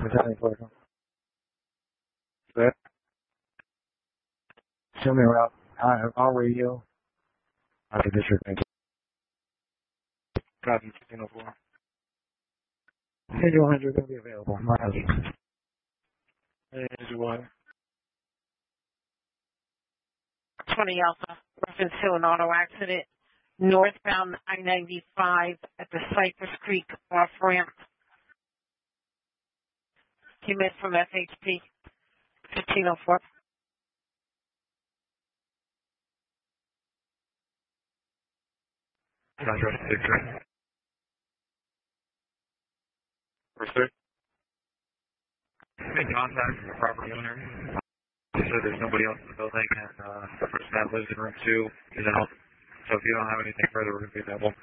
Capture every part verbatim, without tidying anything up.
Battalion four. Good. Show me route. Uh, all radio. Out of district. Thank you. Copy. fifteen oh four. Hey, one hundred going to be available. Miles. Hey, one. twenty Alpha, reference to an auto accident northbound I ninety-five at the Cypress Creek off ramp. Came in from F H P, fifteen oh four. Contract six. Pursuit. Made contact with the property owner. He said there's nobody else in the building, and uh, the person that lives in room two is out. So if you don't have anything further, we're going to be available.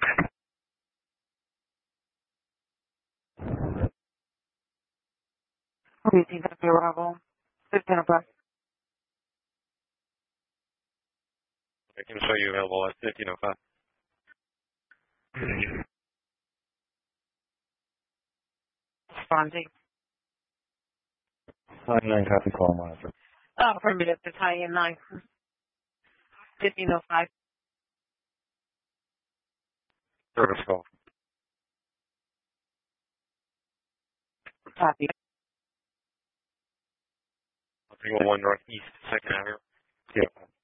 fifteen oh four. fifteen oh five. I can show you available at fifteen oh five. Responding. nine copy call monitor. Oh, permitted Battalion nine. fifteen oh five. Service call. Copy. three one one Northeast, second Avenue. Yeah.